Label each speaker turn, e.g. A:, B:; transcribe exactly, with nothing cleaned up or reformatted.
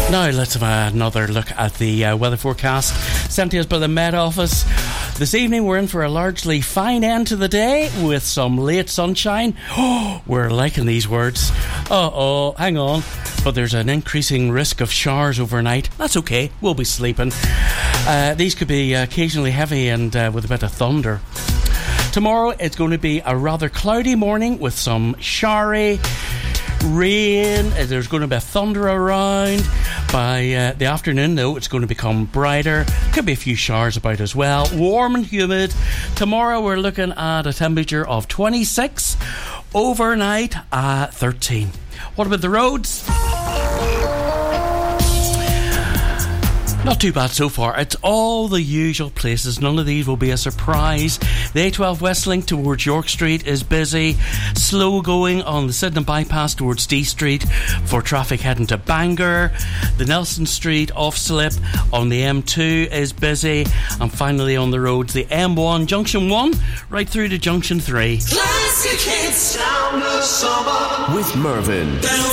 A: Now let's have another look at the uh, weather forecast sent to us by the Met Office. This evening we're in for a largely fine end to the day with some late sunshine. Oh, we're liking these words. Uh-oh, hang on. But there's an increasing risk of showers overnight. That's okay, we'll be sleeping. Uh, these could be occasionally heavy and uh, with a bit of thunder. Tomorrow it's going to be a rather cloudy morning with some showery rain. There's going to be thunder around. By uh, the afternoon, though, it's going to become brighter. Could be a few showers about as well. Warm and humid. Tomorrow we're looking at a temperature of twenty-six. Overnight at thirteen. What about the roads? Not too bad so far. It's all the usual places. None of these will be a surprise. The A twelve West Link towards York Street is busy. Slow going on the Sydenham bypass towards D Street for traffic heading to Bangor. The Nelson Street off slip on the M two is busy. And finally on the roads, the M one, Junction one, right through to Junction three.
B: Classic hits, sound of summer with Mervyn.